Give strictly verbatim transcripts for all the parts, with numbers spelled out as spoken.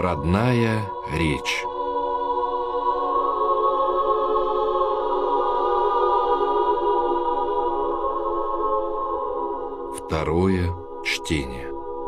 Родная речь. Второе чтение.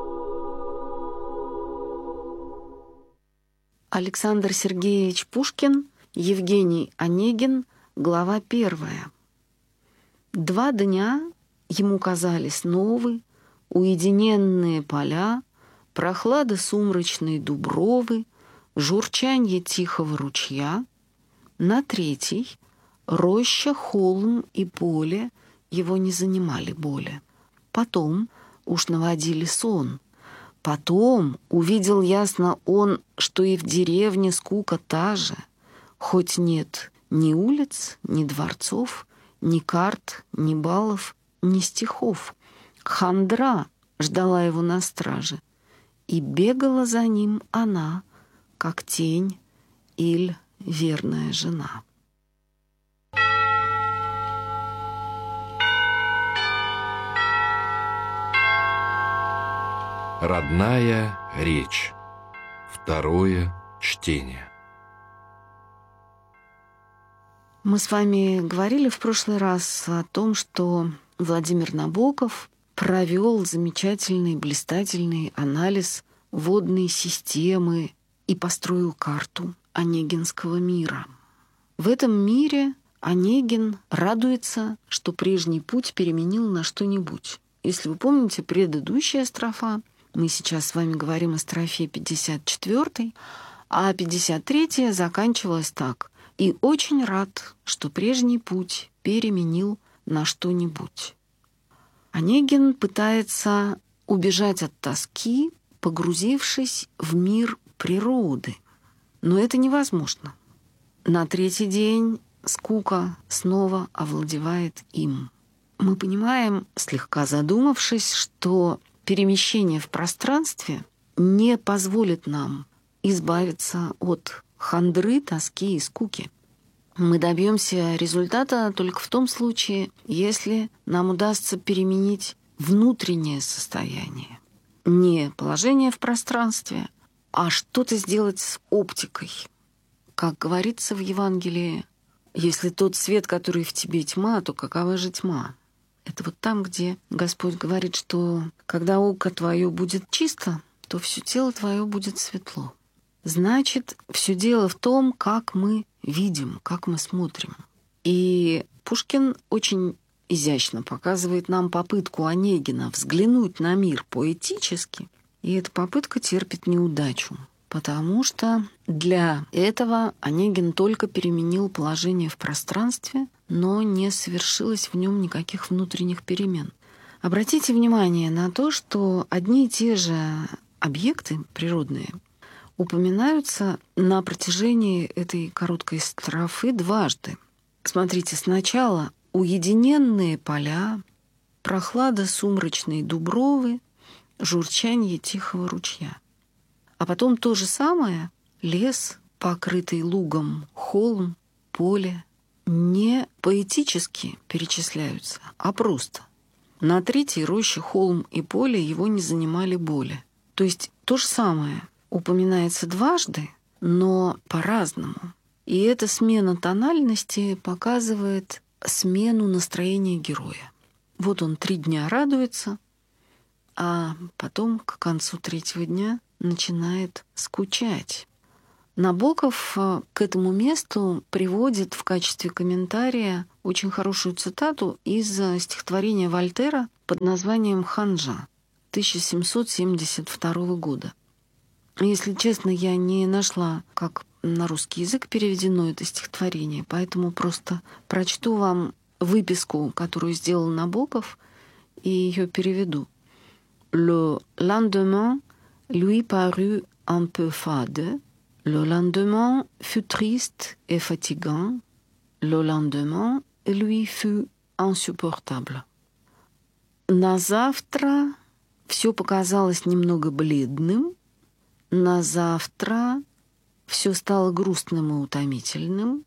Александр Сергеевич Пушкин, Евгений Онегин, глава первая. Два дня ему казались новы, уединенные поля, прохлада сумрачной дубровы, журчанье тихого ручья. На третий роща, холм и поле его не занимали более. Потом уж наводили сон. Потом увидел ясно он, что и в деревне скука та же, хоть нет ни улиц, ни дворцов, ни карт, ни балов, ни стихов. Хандра ждала его на страже, и бегала за ним она, как тень иль верная жена. Родная речь. Второе чтение. Мы с вами говорили в прошлый раз о том, что Владимир Набоков провел замечательный, блистательный анализ водной системы и построил карту Онегинского мира. В этом мире Онегин радуется, что прежний путь переменил на что-нибудь. Если вы помните, предыдущая строфа, мы сейчас с вами говорим о строфе пятьдесят четвёртой, а пятьдесят третья заканчивалась так: «И очень рад, что прежний путь переменил на что-нибудь». Онегин пытается убежать от тоски, погрузившись в мир природы. Но это невозможно. На третий день скука снова овладевает им. Мы понимаем, слегка задумавшись, что перемещение в пространстве не позволит нам избавиться от хандры, тоски и скуки. Мы добьемся результата только в том случае, если нам удастся переменить внутреннее состояние. Не положение в пространстве, а что-то сделать с оптикой. Как говорится в Евангелии, если тот свет, который в тебе тьма, то какова же тьма? Это вот там, где Господь говорит, что когда око твое будет чисто, то все тело твое будет светло. Значит, все дело в том, как мы видим, как мы смотрим. И Пушкин очень изящно показывает нам попытку Онегина взглянуть на мир поэтически, и эта попытка терпит неудачу, потому что для этого Онегин только переменил положение в пространстве, но не совершилось в нем никаких внутренних перемен. Обратите внимание на то, что одни и те же объекты природные упоминаются на протяжении этой короткой строфы дважды. Смотрите, сначала уединенные поля, прохлада сумрачной дубровы, журчанье тихого ручья. А потом то же самое — лес, покрытый лугом, холм, поле. Не поэтически перечисляются, а просто. На третьей роще холм и поле его не занимали более. То есть то же самое упоминается дважды, но по-разному. И эта смена тональности показывает смену настроения героя. Вот он три дня радуется, а потом к концу третьего дня начинает скучать. Набоков к этому месту приводит в качестве комментария очень хорошую цитату из стихотворения Вольтера под названием «Ханжа» тысяча семьсот семьдесят второго года. Если честно, я не нашла, как на русский язык переведено это стихотворение, поэтому просто прочту вам выписку, которую сделал Набоков, и ее переведу. «Le lendemain lui parut un peu fade. Le lendemain fut triste et fatigant. Le lendemain lui fut insupportable». На завтра все показалось немного бледным, на завтра все стало грустным и утомительным,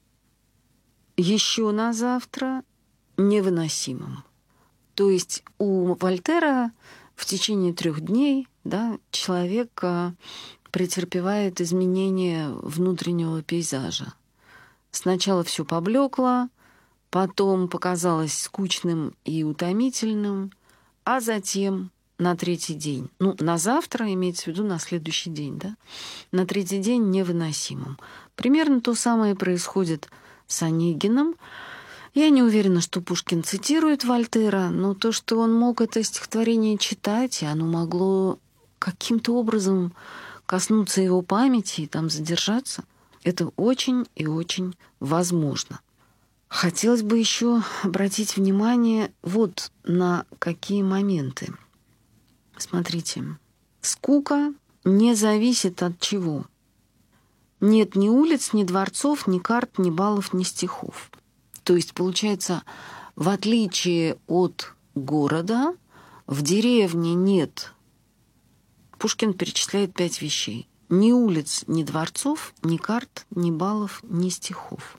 еще на завтра невыносимым. То есть у Вольтера в течение трех дней, да, человек претерпевает изменение внутреннего пейзажа. Сначала все поблекло, потом показалось скучным и утомительным, а затем на третий день, ну, на завтра, имеется в виду на следующий день, да, на третий день невыносимым. Примерно то самое происходит с Онегиным. Я не уверена, что Пушкин цитирует Вольтера, но то, что он мог это стихотворение читать, и оно могло каким-то образом коснуться его памяти и там задержаться, это очень и очень возможно. Хотелось бы еще обратить внимание вот на какие моменты. Смотрите, скука не зависит от чего? Нет ни улиц, ни дворцов, ни карт, ни баллов, ни стихов. То есть, получается, в отличие от города, в деревне нет. Пушкин перечисляет пять вещей. Ни улиц, ни дворцов, ни карт, ни баллов, ни стихов.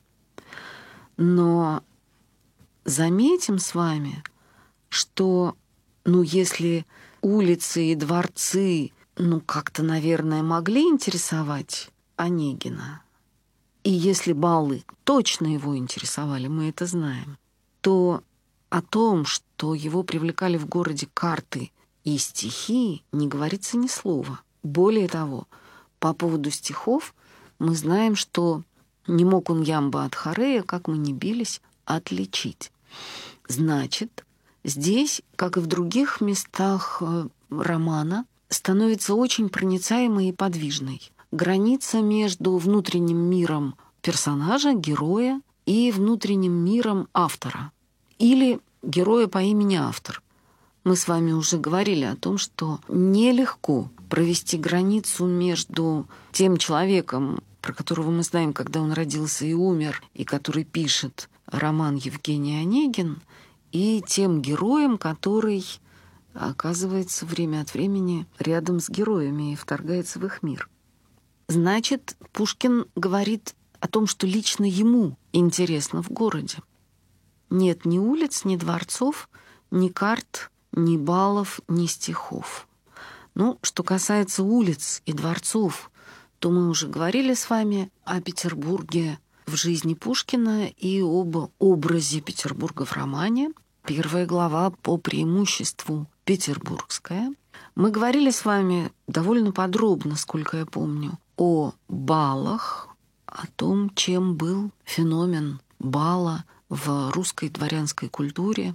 Но заметим с вами, что, ну, если улицы и дворцы, ну, как-то, наверное, могли интересовать Онегина, и если баллы точно его интересовали, мы это знаем, то о том, что его привлекали в городе карты и стихи, не говорится ни слова. Более того, по поводу стихов мы знаем, что не мог он ямба от хорея, как мы ни бились, отличить. Значит, здесь, как и в других местах романа, становится очень проницаемой и подвижной. Граница между внутренним миром персонажа, героя, и внутренним миром автора. Или героя по имени автор. Мы с вами уже говорили о том, что нелегко провести границу между тем человеком, про которого мы знаем, когда он родился и умер, и который пишет роман Евгений Онегин, и тем героем, который оказывается время от времени рядом с героями и вторгается в их мир. Значит, Пушкин говорит о том, что лично ему интересно в городе. Нет ни улиц, ни дворцов, ни карт, ни баллов, ни стихов. Ну, что касается улиц и дворцов, то мы уже говорили с вами о Петербурге в жизни Пушкина и об образе Петербурга в романе. Первая глава по преимуществу петербургская. Мы говорили с вами довольно подробно, сколько я помню, о балах, о том, чем был феномен бала в русской дворянской культуре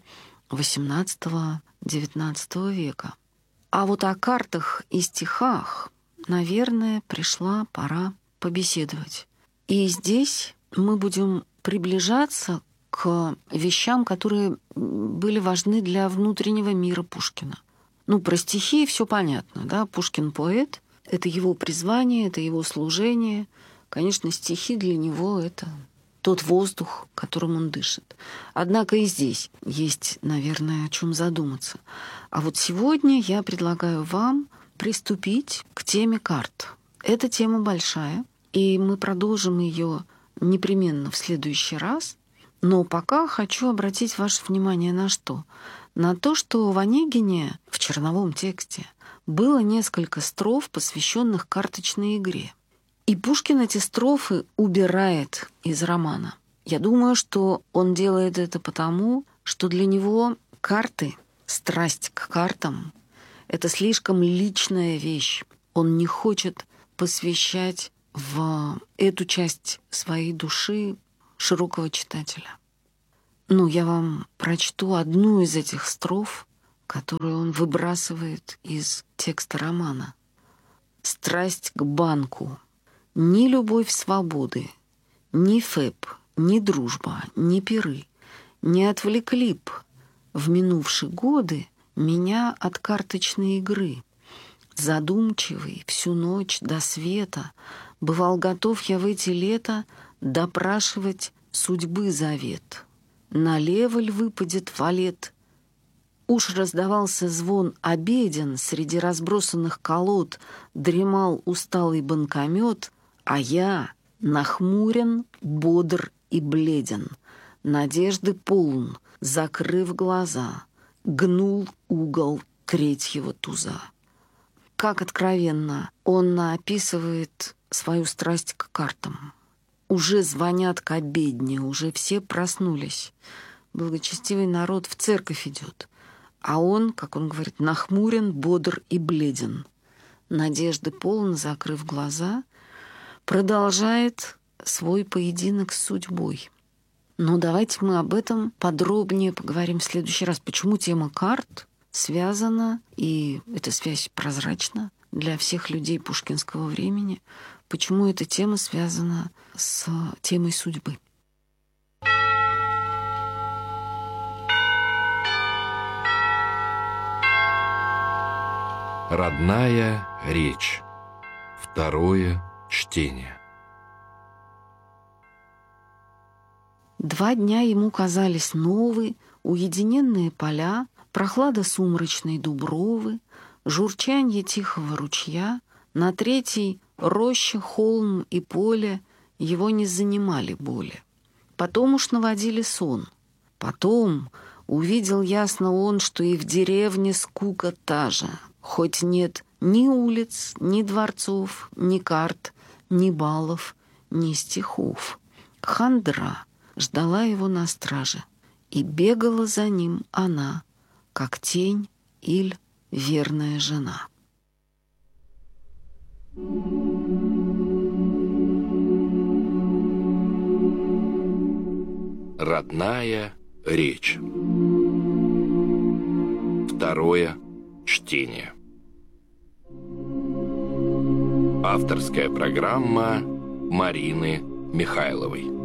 восемнадцатого-девятнадцатого века. А вот о картах и стихах, наверное, пришла пора побеседовать. И здесь мы будем приближаться к вещам, которые были важны для внутреннего мира Пушкина. Ну, про стихи все понятно, да? Пушкин поэт, это его призвание, это его служение. Конечно, стихи для него — это тот воздух, которым он дышит. Однако и здесь есть, наверное, о чем задуматься. А вот сегодня я предлагаю вам приступить к теме карт. Эта тема большая, и мы продолжим ее непременно в следующий раз. Но пока хочу обратить ваше внимание на что? На то, что в Онегине, в черновом тексте, было несколько строф, посвященных карточной игре. И Пушкин эти строфы убирает из романа. Я думаю, что он делает это потому, что для него карты, страсть к картам — это слишком личная вещь. Он не хочет посвящать в эту часть своей души широкого читателя. Ну, я вам прочту одну из этих строф, которую он выбрасывает из текста романа. «Страсть к банку. Ни любовь свободы, ни фэб, ни дружба, ни пиры не отвлекли б в минувшие годы меня от карточной игры. Задумчивый всю ночь до света бывал готов я в эти лета допрашивать судьбы завет. Налево ль выпадет валет? Уж раздавался звон обеден, среди разбросанных колод дремал усталый банкомет, а я нахмурен, бодр и бледен, надежды полн, закрыв глаза, гнул угол третьего туза. как откровенно он описывает свою страсть к картам. Уже звонят к обедне, уже все проснулись. Благочестивый народ в церковь идет. А он, как он говорит, нахмурен, бодр и бледен. Надежды полон, закрыв глаза, продолжает свой поединок с судьбой. Но давайте мы об этом подробнее поговорим в следующий раз. Почему тема карт связана, и эта связь прозрачна для всех людей пушкинского времени, почему эта тема связана с темой судьбы. Родная речь. Второе чтение. Два дня ему казались новы, уединенные поля, прохлада сумрачной дубровы, журчанье тихого ручья, на третий — роща, холм и поле его не занимали боли. Потом уж наводили сон. Потом увидел ясно он, что и в деревне скука та же, хоть нет ни улиц, ни дворцов, ни карт, ни балов, ни стихов. Хандра ждала его на страже, и бегала за ним она, как тень или верная жена. Родная речь. Второе чтение. Авторская программа Марины Михайловой.